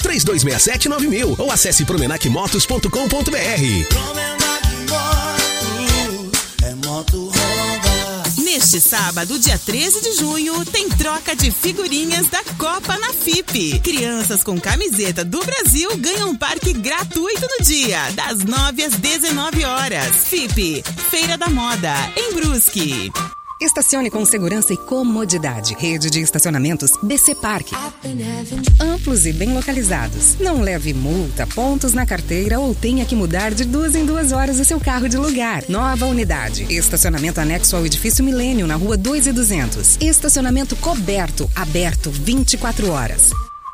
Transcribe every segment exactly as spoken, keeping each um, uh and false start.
três dois seis sete nove mil ou acesse promenac motos ponto com ponto br. Promenac Motos, é moto Honda. Neste sábado, dia treze de junho, tem troca de figurinhas da Copa na F I P. Crianças com camiseta do Brasil ganham um parque gratuito no dia, das nove às dezenove horas. F I P, Feira da Moda, em Brusque. Estacione com segurança e comodidade. Rede de estacionamentos B C Parque. Amplos e bem localizados. Não leve multa, pontos na carteira ou tenha que mudar de duas em duas horas o seu carro de lugar. Nova unidade. Estacionamento anexo ao edifício Milênio, na rua dois e duzentos. Estacionamento coberto, aberto vinte e quatro horas.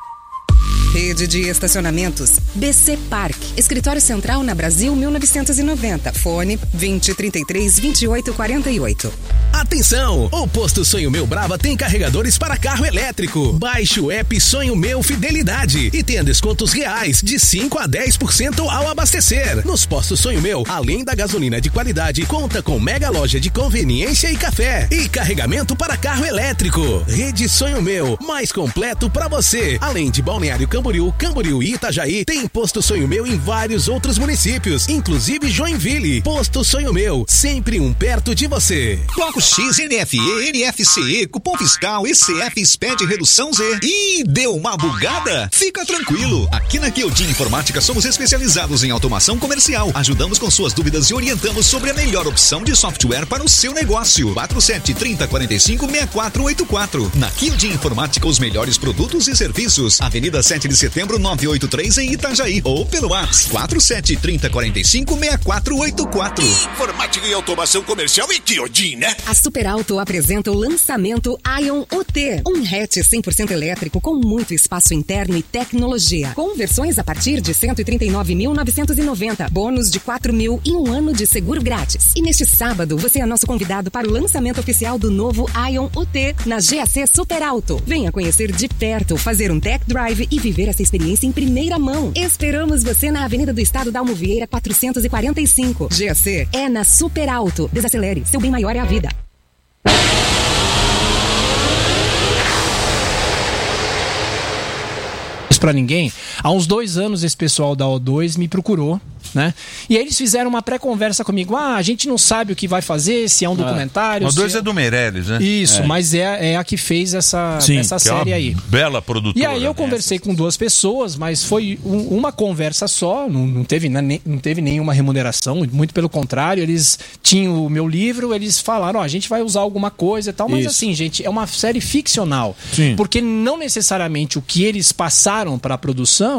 Rede de estacionamentos B C Parque. Escritório Central na Brasil mil novecentos e noventa. Fone vinte, trinta e três, vinte e oito, quarenta e oito. Atenção! O Posto Sonho Meu Brava tem carregadores para carro elétrico. Baixe o app Sonho Meu Fidelidade e tenha descontos reais de cinco a dez por cento ao abastecer. Nos postos Sonho Meu, além da gasolina de qualidade, conta com mega loja de conveniência e café. E carregamento para carro elétrico. Rede Sonho Meu, mais completo para você. Além de Balneário Camboriú, Camboriú e Itajaí, tem Posto Sonho Meu em vários outros municípios, inclusive Joinville. Posto Sonho Meu, sempre um perto de você. Bloco X, N F E, N F C E, cupom fiscal, E C F, S P E D, redução Z. Ih, deu uma bugada? Fica tranquilo. Aqui na Kyodin Informática somos especializados em automação comercial. Ajudamos com suas dúvidas e orientamos sobre a melhor opção de software para o seu negócio. quatro sete, trinta, quarenta e cinco, sessenta e quatro oitenta e quatro. Na Kyodin Informática, os melhores produtos e serviços. Avenida sete de setembro, novecentos e oitenta e três em Itajaí. Ou pelo WhatsApp quatro sete, trinta, quarenta e cinco, sessenta e quatro oitenta e quatro. Informática e automação comercial e Kyodin, né? A Super Auto apresenta o lançamento Ion U T, um hatch cem por cento elétrico com muito espaço interno e tecnologia, com versões a partir de cento e trinta e nove mil novecentos e noventa, bônus de quatro mil e um ano de seguro grátis. E neste sábado, você é nosso convidado para o lançamento oficial do novo Ion U T na G A C Super Auto. Venha conhecer de perto, fazer um test drive e viver essa experiência em primeira mão. Esperamos você na Avenida do Estado da Almovieira quatrocentos e quarenta e cinco. G A C é na Super Auto. Desacelere, seu bem maior é a vida. Pra ninguém. Há uns dois anos esse pessoal da O dois me procurou, né? E aí eles fizeram uma pré-conversa comigo. Ah, a gente não sabe o que vai fazer, se é um documentário. O O dois é... é do Meirelles, né? Isso, é. mas é, é a que fez essa, Sim, essa série é aí. Bela produtora. E aí eu conversei com duas pessoas, mas foi um, uma conversa só, não, não, teve, não teve nenhuma remuneração, muito pelo contrário, eles tinham o meu livro, eles falaram, ó, a gente vai usar alguma coisa e tal, mas Isso. assim, gente, é uma série ficcional. Sim. Porque não necessariamente o que eles passaram para a produção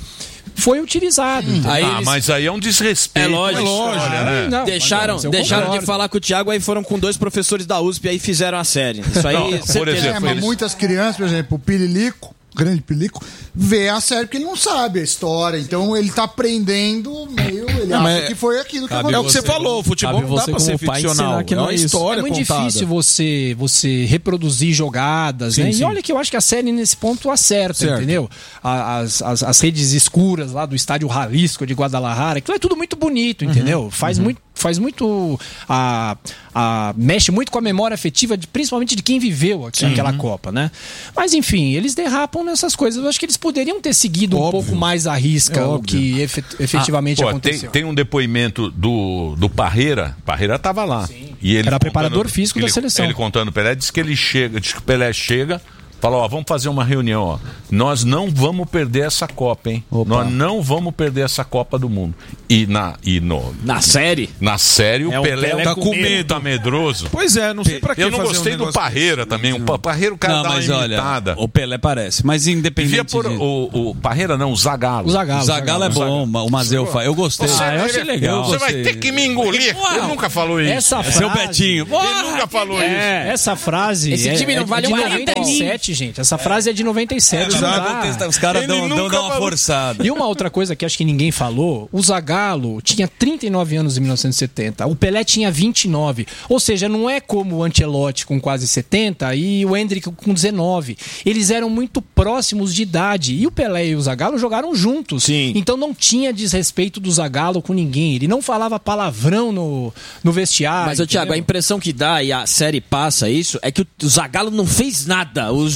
foi utilizado. Hum. Aí ah, eles... mas aí é um desrespeito. É lógico. É lógico, né? Não, deixaram não, deixaram de falar com o Thiago, aí foram com dois professores da U S P e aí fizeram a série. Isso aí, não, por exemplo, é, mas eles... muitas crianças, por exemplo, o Pirilico, grande Pirilico, vê a série porque ele não sabe a história. Então ele tá aprendendo meio. Ele não, acha que foi aquilo que aconteceu. É o que você falou, o futebol não dá pra ser ficcional. Que não é uma história. É muito contada. Difícil você, você reproduzir jogadas, sim, né? Sim. E olha que eu acho que a série nesse ponto acerta, certo. Entendeu? As, as, as redes escuras lá do estádio Jalisco de Guadalajara, aquilo é tudo muito bonito, entendeu? Uhum. Faz uhum. muito. Faz muito. A, a, mexe muito com a memória afetiva, de, principalmente de quem viveu aqui, aquela Copa, né? Mas enfim, eles derrapam nessas coisas. Eu acho que eles poderiam ter seguido óbvio. um pouco mais à risca é o que efet, efetivamente ah, pô, aconteceu. Tem, tem um depoimento do, do Parreira. Parreira estava lá. E ele era preparador físico ele, da seleção. Ele contando o Pelé, diz que ele chega, diz que o Pelé chega. Fala, ó, vamos fazer uma reunião, ó. Nós não vamos perder essa Copa, hein? Opa. Nós não vamos perder essa Copa do Mundo. E na e no na série, na série o é, Pelé, Pelé tá com medo, tá medroso. Pois é, não sei pra que Eu não fazer gostei um do Parreira também. O Parreira o cara não, dá mas uma imitada. Olha, o Pelé parece, mas independente por, de... o, o Parreira não, o Zagallo. O Zagallo, o Zagallo é bom, o Mazeu faz. Eu gostei. Você, ah, eu achei legal. Você vai ter que me engolir. Uau, ele nunca falou isso. Essa frase, Seu Betinho. Ele nunca falou é, isso. Essa frase Esse time não é, vale é de noventa noventa e sete, gente. Essa frase é de noventa e sete. É, os caras dão, dão, dão uma forçada. E uma outra coisa que acho que ninguém falou, o Zagallo tinha trinta e nove anos em mil novecentos e setenta, o Pelé tinha vinte e nove, ou seja, não é como o Ancelotti com quase setenta e o Hendrick com dezenove, eles eram muito próximos de idade, e o Pelé e o Zagallo jogaram juntos. Sim. Então não tinha desrespeito do Zagallo com ninguém, ele não falava palavrão no, no vestiário. Mas, ô, Thiago, a impressão que dá, e a série passa isso, é que o Zagallo não fez nada, os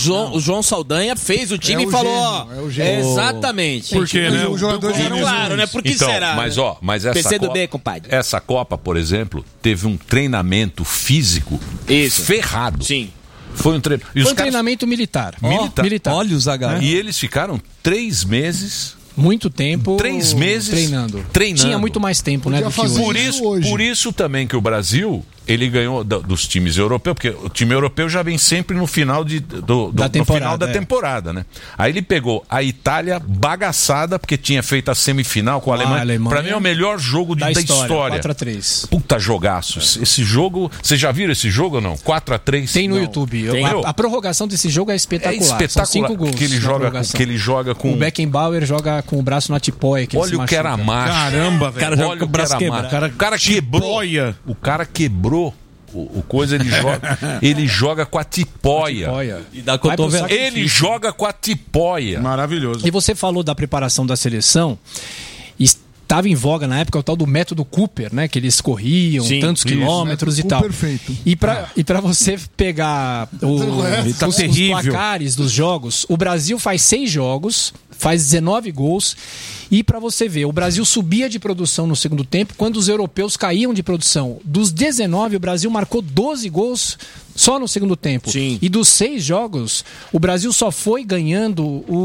João, o João Saldanha fez o time É o e falou, gênio, ó, é o gênio. exatamente. Por quê, né? O jogador É claro, né? Por que então, será? mas ó, mas essa P C do Copa, B, compadre. essa Copa, por exemplo, teve um treinamento físico Isso. ferrado. Sim. Foi um, tre... e Foi os um caras- treinamento militar. Militar. militar. Olha o Zagallo. E eles ficaram três meses Muito tempo Três meses treinando. treinando. Tinha muito mais tempo, né, Podia do que fazer hoje. Por isso isso, hoje. por isso também que o Brasil ele ganhou da- dos times europeus, porque o time europeu já vem sempre no final, de, do, do- Da no temporada, final da é. temporada, né? Aí ele pegou a Itália bagaçada, porque tinha feito a semifinal com a Ah, Alemanha. a Alemanha. Pra mim é o melhor jogo de- Da da, história, história. quatro a três. Puta jogaço. Esse jogo, vocês já viram esse jogo ou não? quatro a três. Tem no Não. YouTube. Tem. A, a prorrogação desse jogo é É espetacular. espetacular. São cinco gols. que ele na joga, prorrogação. que ele joga com O Beckenbauer joga com o braço na tipóia. Que ele se Olha o que machuca. era macho. Caramba, velho. cara joga Olha com o braço que era quebrado. macho. O cara, o cara quebrou. Boia. O cara quebrou o, o coisa, ele joga, ele joga com a tipóia. Tipóia. E dá Vai pro cotovelo. sacrifício. Ele joga com a tipóia. Maravilhoso. E você falou da preparação da seleção. Estava em voga na época o tal do método Cooper, né? Que eles corriam Sim, tantos isso. quilômetros e Método tal. Cooper feito. E para e pra você pegar o, Ele tá os, os terrível. placares dos jogos, o Brasil faz seis jogos, faz dezenove gols. E para você ver, o Brasil subia de produção no segundo tempo quando os europeus caíam de produção. Dos dezenove, o Brasil marcou doze gols só no segundo tempo. Sim. E dos seis jogos, o Brasil só foi ganhando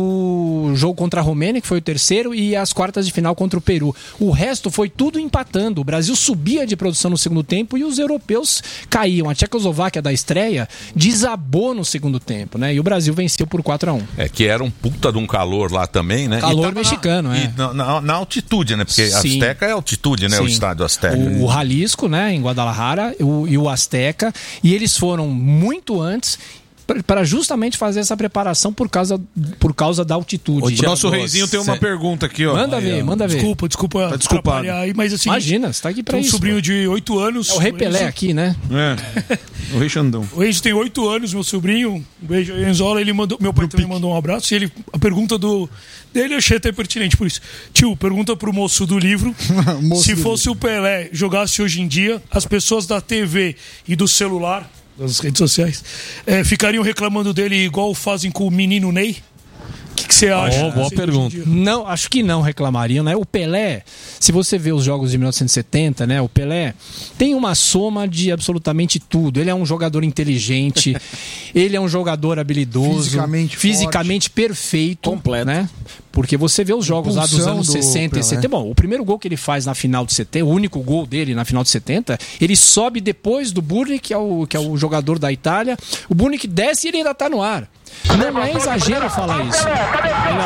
o jogo contra a Romênia, que foi o terceiro, e as quartas de final contra o Peru. O resto foi tudo empatando. O Brasil subia de produção no segundo tempo e os europeus caíam. A Tchecoslováquia da estreia desabou no segundo tempo, né? E o Brasil venceu por quatro a um. É que era um puta de um calor lá também, né? Calor E tava mexicano, na, é. E na, na- na altitude, né? Porque Sim. Azteca é altitude, né? O Sim. estádio Azteca. O, o Jalisco, né, em Guadalajara, o, e o Azteca, e eles foram muito antes para justamente fazer essa preparação por causa, por causa da altitude. O nosso reizinho tem uma Cê- pergunta aqui, ó. Manda ver, manda ver. Desculpa, desculpa Tá desculpado. atrapalhar aí, mas assim... Imagina, você tá aqui pra tem um isso. sobrinho pô. de oito anos. É o Rei Pelé Enzo. aqui, né? É. O Rei Xandão. O Enzo tem oito anos, meu sobrinho. Um beijo aí, Enzola. Ele mandou, meu pai também mandou um abraço. E ele, a pergunta do, dele eu achei até pertinente por isso. Tio, pergunta pro moço do livro. Moço se do fosse o Pelé jogasse hoje em dia, as pessoas da T V e do celular, das redes sociais, eh, ficariam reclamando dele igual fazem com o menino Ney? O que que você acha? boa assim, pergunta. hoje em dia? Não, acho que não reclamariam, né? O Pelé, se você vê os jogos de mil novecentos e setenta, né? O Pelé tem uma soma de absolutamente tudo. Ele é um jogador inteligente, ele é um jogador habilidoso, Fisicamente fisicamente perfeito, Completo. né? Porque você vê os jogos lá dos Impulsão anos do sessenta e Pelé. setenta. Bom, o primeiro gol que ele faz na final de setenta, o único gol dele na final de setenta, ele sobe depois do Burnick, que é o, que é o jogador da Itália. O Burnick desce e ele ainda tá no ar. Não é exagero falar isso. Olha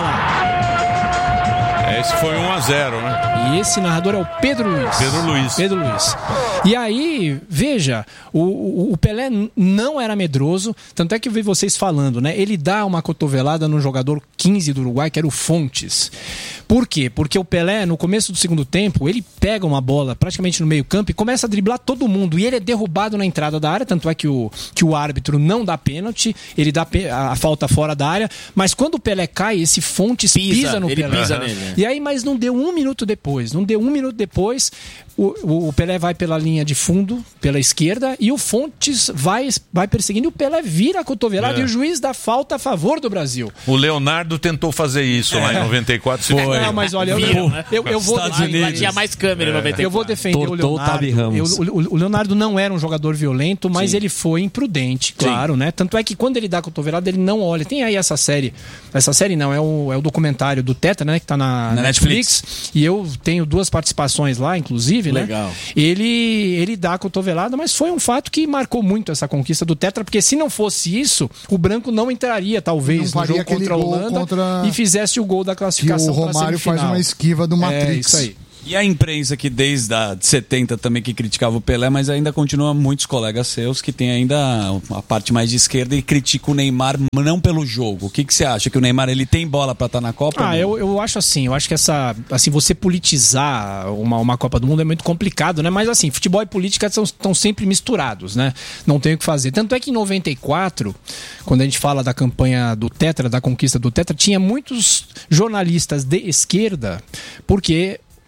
lá. Esse foi um a zero, né? E esse narrador é o Pedro Luiz. Pedro Luiz. Pedro Luiz. E aí, veja, o, o, o Pelé n- não era medroso, tanto é que eu vi vocês falando, né? Ele dá uma cotovelada no jogador quinze do Uruguai, que era o Fontes. Por quê? Porque o Pelé, no começo do segundo tempo, ele pega uma bola praticamente no meio campo e começa a driblar todo mundo. E ele é derrubado na entrada da área, tanto é que o, que o árbitro não dá pênalti, ele dá pe- a, a falta fora da área. Mas quando o Pelé cai, esse Fontes pisa, Pisa, no ele Pelé. pisa nele, né? E aí, mas não deu um minuto depois. Não deu um minuto depois, o, o, o Pelé vai pela linha de fundo, pela esquerda, e o Fontes vai, vai perseguindo, e o Pelé vira a cotovelada É. e o juiz dá falta a favor do Brasil. O Leonardo tentou fazer isso lá em noventa e quatro. Se Foi. Não, mas olha, eu, eu, eu, eu vou Estados defender. Lá tinha mais câmera em noventa e quatro. Eu vou defender Tortou o o Tabi Leonardo. Ramos. Eu- o, o Leonardo não era um jogador violento, mas Sim. ele foi imprudente, claro, né? Tanto é que quando ele dá a cotovelada, ele não olha. Tem aí essa série. Essa série não, é o, é o documentário do Tetra, né? Que tá na, Na Netflix. E eu tenho duas participações lá, inclusive, né? Legal. Ele, ele dá a cotovelada, mas foi um fato que marcou muito essa conquista do Tetra, porque se não fosse isso, o branco não entraria, talvez, Não no faria jogo aquele contra a gol Holanda contra- e fizesse o gol da Que classificação. o pra Romário faz semifinal. uma esquiva do É, Matrix. isso aí. E a imprensa que desde a de setenta também que criticava o Pelé, mas ainda continua muitos colegas seus que tem ainda a parte mais de esquerda e critica o Neymar não pelo jogo. O que, que você acha? Que o Neymar ele tem bola pra estar na Copa? Ah, eu, eu acho assim, eu acho que essa, assim, você politizar uma, uma Copa do Mundo é muito complicado, né? Mas assim, futebol e política estão sempre misturados, né? Não tem o que fazer. Tanto é que em noventa e quatro, quando a gente fala da campanha do Tetra, da conquista do Tetra, tinha muitos jornalistas de esquerda, porque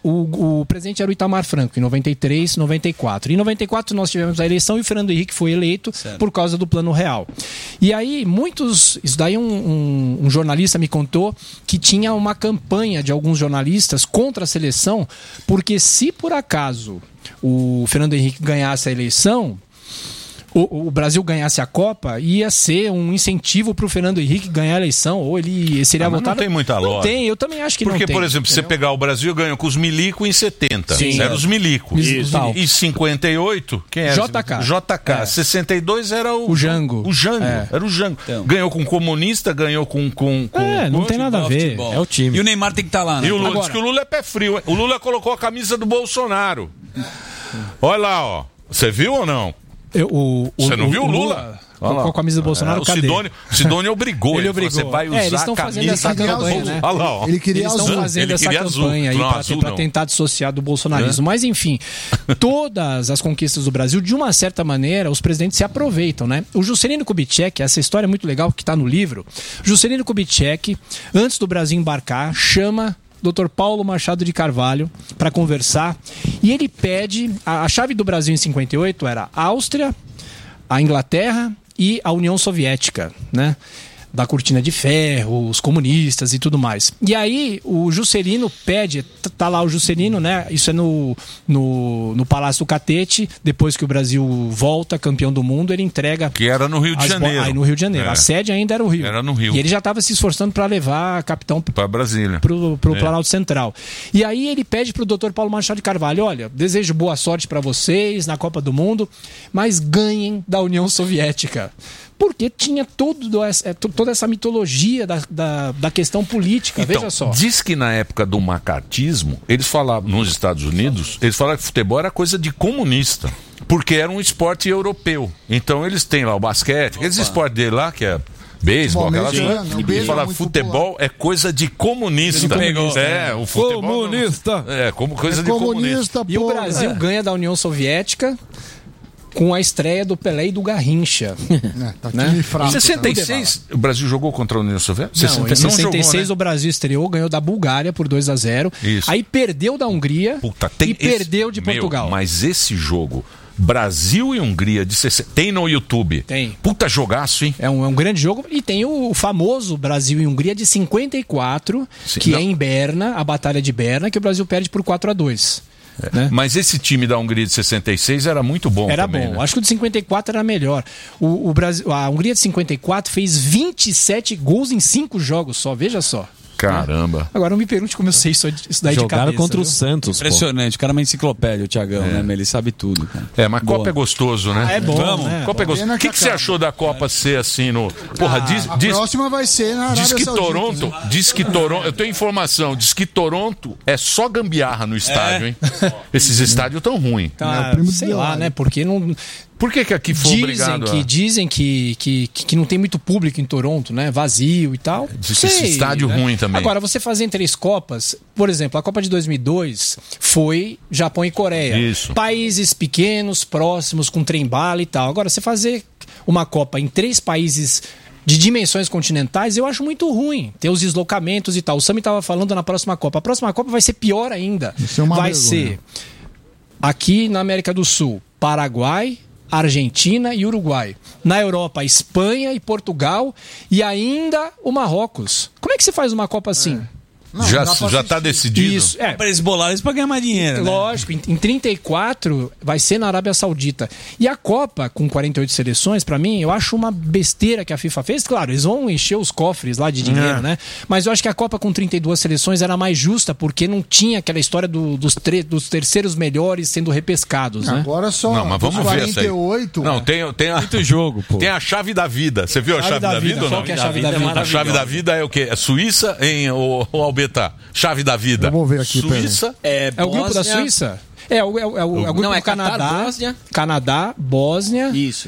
o, o presidente era o Itamar Franco, em noventa e três, noventa e quatro. Em noventa e quatro nós tivemos a eleição e o Fernando Henrique foi eleito certo. Por causa do Plano Real. E aí, muitos... Isso daí um, um, um jornalista me contou que tinha uma campanha de alguns jornalistas contra a seleção, porque se por acaso o Fernando Henrique ganhasse a eleição... O, o Brasil ganhasse a Copa, ia ser um incentivo para o Fernando Henrique ganhar a eleição, ou ele seria ah, votado. Não tem muita lógica. Não tem, eu também acho que Porque, não tem. Porque, por exemplo, entendeu? você pegar o Brasil, ganhou com os milico em setenta. Sim, era os milico. Isso. E cinquenta e oito, quem era? J K. J K. É. sessenta e dois era o... O Jango. O Jango, É. era o Jango. Então. Ganhou com comunista, ganhou com... com, com É, não tem nada a ver. Futebol. É o time. E o Neymar tem que estar lá, né? E o Lula Agora... diz que o Lula é pé frio. Hein? O Lula colocou a camisa do Bolsonaro. Olha lá, ó. Você viu ou não? Eu, o, Você não o, viu o Lula? Lula colocou a camisa do Bolsonaro, é, o cadê? Sidônio, o Sidônio obrigou. Ele ele obrigou. Falou, você vai usar é, eles estão fazendo essa campanha, né? Olha lá, ó. Ele queria Eles estão azul. fazendo Ele essa queria campanha azul. aí Não, para azul não. tentar dissociar do bolsonarismo. É? Mas, enfim, todas as conquistas do Brasil, de uma certa maneira, os presidentes se aproveitam, né? O Juscelino Kubitschek, essa história é muito legal que está no livro. Juscelino Kubitschek, antes do Brasil embarcar, chama doutor Paulo Machado de Carvalho para conversar e ele pede... A, a chave do Brasil em cinquenta e oito era a Áustria, a Inglaterra e a União Soviética, né? Da cortina de ferro, os comunistas e tudo mais. E aí o Juscelino pede, tá lá o Juscelino, né? Isso é no, no, no Palácio do Catete, depois que o Brasil volta campeão do mundo, ele entrega... Que era no Rio de Janeiro. Aí no Rio de Janeiro. É. A sede ainda era o Rio. Era no Rio. E ele já estava se esforçando para levar a capitão para Brasília, pro, pro é. Planalto Central. E aí ele pede pro doutor Paulo Machado de Carvalho, olha, desejo boa sorte para vocês na Copa do Mundo, mas ganhem da União Soviética. Porque tinha todo essa, toda essa mitologia da, da, da questão política, então, veja só. Diz que na época do macartismo, eles falavam, nos Estados Unidos, eles falavam que futebol era coisa de comunista, porque era um esporte europeu. Então eles têm lá o basquete, Opa. aqueles esportes dele lá, que é beisebol, aquelas coisas. Eles falavam que futebol popular. é coisa de comunista. comunista é, o futebol. Comunista! Não, é, como coisa é de comunista. E o Brasil é. ganha da União Soviética com a estreia do Pelé e do Garrincha. É, tá né? fraco, em sessenta e seis, tá? O Brasil jogou contra a União Soviética? Não, em sessenta e seis jogou, né? O Brasil estreou, ganhou da Bulgária por dois a zero. Isso. Aí perdeu da Hungria Puta, tem e esse... perdeu de Portugal. Meu, mas esse jogo, Brasil e Hungria, de sessenta... tem no YouTube? Tem. Puta jogaço, hein? É um, é um grande jogo. E tem o famoso Brasil e Hungria de cinquenta e quatro, Sim, que não. é em Berna, a Batalha de Berna, que o Brasil perde por quatro a dois. É. Né? Mas esse time da Hungria de sessenta e seis era muito bom. Era também, bom. né? Acho que o de cinquenta e quatro era melhor. O, o Brasil, a Hungria de cinquenta e quatro fez vinte e sete gols em cinco jogos só. Veja só. Caramba. Agora não me pergunte como eu sei isso, isso daí Jogaram de cabeça. contra viu? o Santos. Impressionante. O cara é uma enciclopédia, o Thiagão, é. né? Ele sabe tudo, cara. É, mas Boa. Copa é gostoso, né? Ah, é bom. Vamos. Né? Copa é gostoso. O que, que você achou da Copa ser assim no. Porra, diz. A diz... próxima vai ser na Arábia Diz que Saudita, Toronto, né? diz que Toronto, eu tenho informação, diz que Toronto é só gambiarra no estádio, É. hein? Esses estádios tão ruins. Tá, É, o primo sei do lá, lado. né? Porque não. Por que que aqui foi Dizem obrigado que, a... dizem que, que, que não tem muito público em Toronto, né? Vazio e tal. Diz que esse estádio ruim também. Agora, você fazer três Copas, por exemplo, a Copa de dois mil e dois foi Japão e Coreia. Isso. Países pequenos, próximos, com trem-bala e tal. Agora, você fazer uma Copa em três países de dimensões continentais, eu acho muito ruim. Ter os deslocamentos e tal. O Sami estava falando na próxima Copa. A próxima Copa vai ser pior ainda. Isso é uma vai vergonha. ser aqui na América do Sul, Paraguai, Argentina e Uruguai. Na Europa, Espanha e Portugal e ainda o Marrocos. Como é que você faz uma Copa assim? Não, já dá pra já tá assistir. decidido? Isso, é. Para eles bolarem isso pra ganhar mais dinheiro, né? Lógico, em, em trinta e quatro vai ser na Arábia Saudita. E a Copa, com quarenta e oito seleções, pra mim, eu acho uma besteira que a FIFA fez. Claro, eles vão encher os cofres lá de dinheiro, É. né? Mas eu acho que a Copa com trinta e duas seleções era mais justa, porque não tinha aquela história do- dos, tre- dos terceiros melhores sendo repescados, né? Agora só Não, mas vamos os ver essa aí. quarenta e oito. Não, tem, tem, a, Muito jogo, pô. tem a chave da vida. Você viu a chave da vida ou Qual não? que é a chave da vida? A chave da vida é o quê? É Suíça em o, o Albetá? Chave da vida. Eu vou ver aqui, Suíça. É, É o grupo da Suíça? Suíça? É, o, é, o- é o, é o grupo Não, é do Canadá, Catar, Bósnia. Canadá, Bósnia, Isso.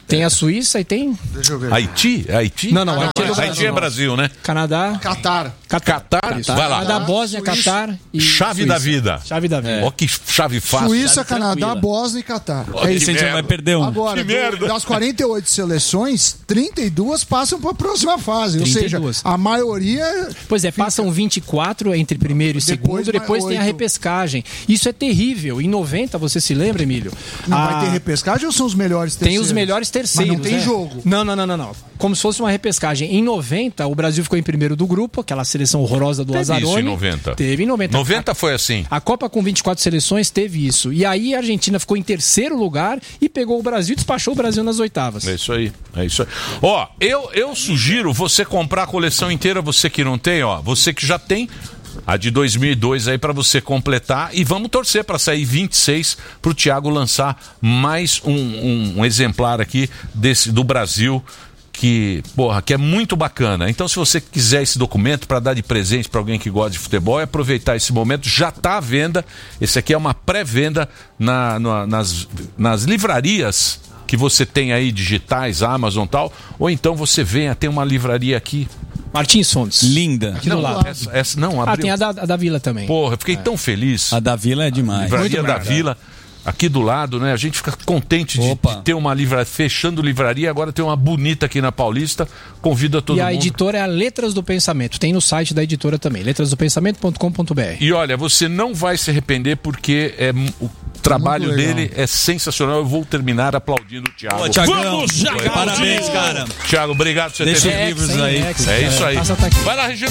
Tem a Suíça e tem... Deixa eu ver. Haiti? É Haiti? Não, não, ah, não. Haiti é do Haiti Brasil, é Brasil, né? Canadá. Catar. Catar. Catar? Catar. Vai lá. Da Bósnia, Catar e Chave Suíça. da vida. Chave da vida. Ó, que chave fácil. Suíça, chave Canadá, tranquila. Bósnia e Catar. Ó, É isso. A gente vai perder um. Agora, do, das quarenta e oito seleções, trinta e duas passam para a próxima fase. trinta e Ou seja, duas. a maioria... Pois é, passam vinte e quatro entre primeiro e Depois segundo, depois mais tem a oito. repescagem. Isso é terrível. Em noventa, você se lembra, Emílio? Não Ah, vai ter repescagem ou são os melhores terceiros? Tem os melhores terceiros. Mas não tem né? jogo. Não, não, não, não, não. Como se fosse uma repescagem. Em noventa, o Brasil ficou em primeiro do grupo, aquela seleção horrorosa do Teve Lazzaroni. isso em noventa. Teve em noventa. noventa foi assim. A Copa com vinte e quatro seleções teve isso. E aí a Argentina ficou em terceiro lugar e pegou o Brasil e despachou o Brasil nas oitavas. É isso aí, é isso aí. Ó, eu, eu sugiro você comprar a coleção inteira, você que não tem, ó, você que já tem a de dois mil e dois aí pra você completar e vamos torcer pra sair vinte e seis pro Thiago lançar mais um, um, um exemplar aqui desse do Brasil que, porra, que é muito bacana. Então, se você quiser esse documento para dar de presente para alguém que gosta de futebol, é aproveitar esse momento, já está à venda. Esse aqui é uma pré-venda na, na, nas, nas livrarias que você tem aí, digitais, Amazon e tal, ou então você venha, tem uma livraria aqui. Martins Fontes. Linda. Aqui não, do lado. Essa, essa, não, abriu. Ah, tem a da, a da Vila também. Porra, eu fiquei é. tão feliz. A da Vila é demais. Livraria Muito da obrigado. Vila. Aqui do lado, né? A gente fica contente de, de ter uma livraria, fechando livraria, agora tem uma bonita aqui na Paulista. Convida todo e a mundo. editora é a Letras do Pensamento. Tem no site da editora também, letras do pensamento ponto com ponto b r. E olha, você não vai se arrepender porque é, o trabalho dele é sensacional. Eu vou terminar aplaudindo o Thiago. Ô, Thiagão, vamos já, parabéns, cara. Thiago, obrigado por você Deixa ter os livros aí. É isso aí. Vai lá, Regina.